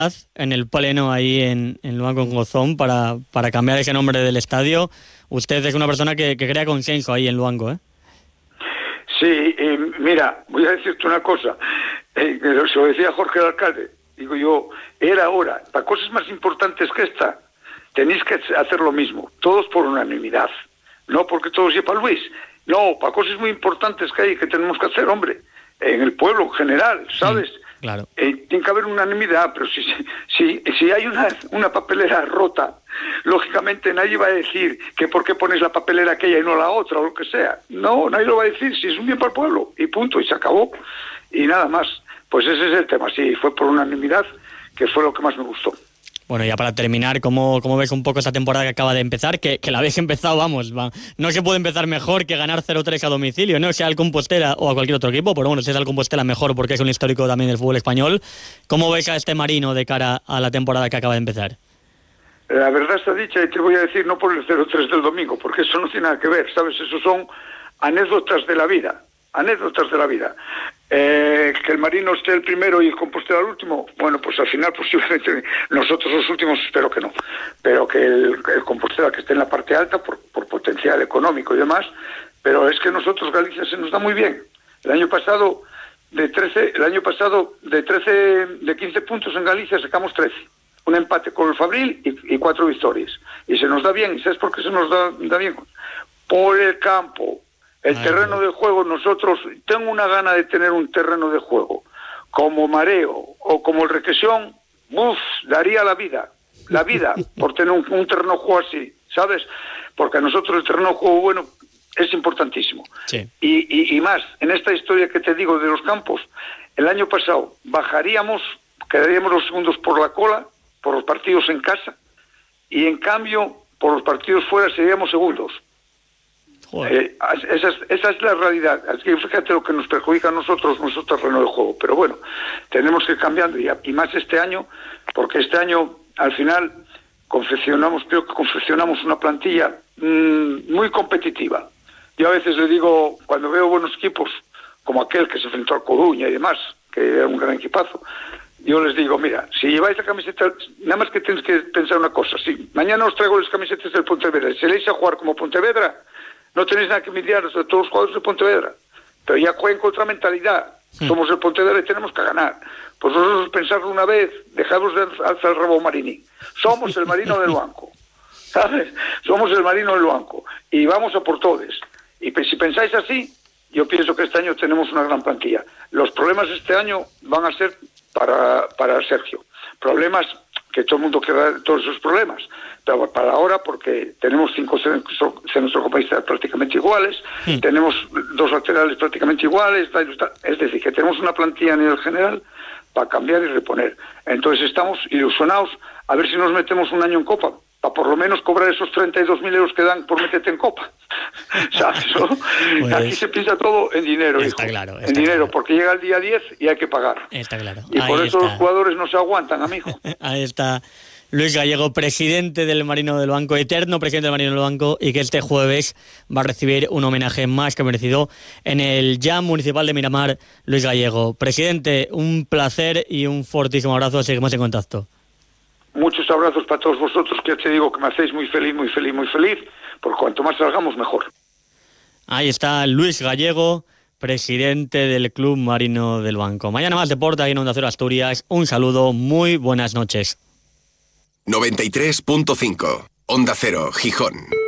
en el pleno ahí en Luanco en Gozón para cambiar ese nombre del estadio. Usted es una persona que crea consenso ahí en Luanco, ¿eh? Sí, mira, voy a decirte una cosa. Se lo decía Jorge el alcalde. Digo yo, era hora. Para cosas más importantes que esta, tenéis que hacer lo mismo. Todos por unanimidad. No porque todos sepa Luis. No, para cosas muy importantes que hay que tenemos que hacer, hombre. En el pueblo en general, ¿sabes? Sí, claro. Tiene que haber unanimidad, pero si hay una papelera rota, lógicamente nadie va a decir que por qué pones la papelera aquella y no la otra o lo que sea. No, nadie lo va a decir, si es un bien para el pueblo, y punto, y se acabó, y nada más. Pues ese es el tema, sí, fue por unanimidad, que fue lo que más me gustó. Bueno, ya para terminar, ¿cómo ves un poco esta temporada que acaba de empezar? Que la habéis empezado, vamos, no se puede empezar mejor que ganar 0-3 a domicilio, ¿no? Sea al Compostela o a cualquier otro equipo, pero bueno, si es al Compostela mejor porque es un histórico también del fútbol español. ¿Cómo ves a este Marino de cara a la temporada que acaba de empezar? La verdad está dicha y te voy a decir no por el 0-3 del domingo, porque eso no tiene nada que ver, ¿sabes? Eso son anécdotas de la vida. Que el Marino esté el primero y el Compostela el último, bueno, pues al final posiblemente nosotros los últimos espero que no, pero que el Compostela que esté en la parte alta por potencial económico y demás, pero es que nosotros Galicia se nos da muy bien. El año pasado de 15 puntos en Galicia sacamos 13, un empate con el Fabril y 4 victorias, y se nos da bien. ¿Y sabes por qué se nos da bien? Por el campo. El terreno de juego, nosotros, tengo una gana de tener un terreno de juego como Mareo o como el Requesón, daría la vida por tener un terreno de juego así, ¿sabes? Porque a nosotros el terreno de juego bueno es importantísimo. Sí. Y más, en esta historia que te digo de los campos, el año pasado quedaríamos los segundos por la cola, por los partidos en casa, y en cambio, por los partidos fuera seríamos segundos. Esa es la realidad. Así que fíjate lo que nos perjudica a nosotros, nuestro terreno de juego. Pero bueno, tenemos que ir cambiando y más este año, porque este año al final creo que confeccionamos una plantilla muy competitiva. Yo a veces le digo, cuando veo buenos equipos, como aquel que se enfrentó al Coruña y demás, que era un gran equipazo, yo les digo, mira, si lleváis la camiseta, nada más que tienes que pensar una cosa, si mañana os traigo las camisetas del Pontevedra, si leéis a jugar como Pontevedra, no tenéis nada que envidiar a todos los jugadores de Pontevedra, pero ya jueguen con otra mentalidad. Somos el Pontevedra y tenemos que ganar. Pues nosotros pensarlo una vez, dejaros de alzar el rabo Marini. Somos el Marino del Luanco, ¿sabes? Somos el Marino del Luanco y vamos a por todos. Y si pensáis así, yo pienso que este año tenemos una gran plantilla. Los problemas este año van a ser para Sergio. Problemas que todo el mundo querrá todos esos problemas, pero para ahora porque tenemos 5 centrocampistas prácticamente iguales, tenemos 2 laterales prácticamente iguales, es decir, que tenemos una plantilla a nivel general para cambiar y reponer. Entonces estamos ilusionados a ver si nos metemos un año en Copa, para por lo menos cobrar esos 32.000 euros que dan por meterte en Copa. ¿Sabes? Pues, aquí se piensa todo en dinero, está hijo. Claro, en dinero, porque llega el día 10 y hay que pagar. Está claro. Y por eso los jugadores no se aguantan, amigo. Ahí está Luis Gallego, presidente del Marino del Luanco, eterno presidente del Marino del Luanco, y que este jueves va a recibir un homenaje más que merecido en el Jam Municipal de Miramar. Luis Gallego, presidente, un placer y un fortísimo abrazo. Seguimos en contacto. Muchos abrazos para todos vosotros, que te digo que me hacéis muy feliz, porque cuanto más salgamos, mejor. Ahí está Luis Gallego, presidente del Club Marino del Luanco. Mañana más deporte aquí en Onda Cero Asturias. Un saludo, muy buenas noches. 93.5 Onda Cero, Gijón.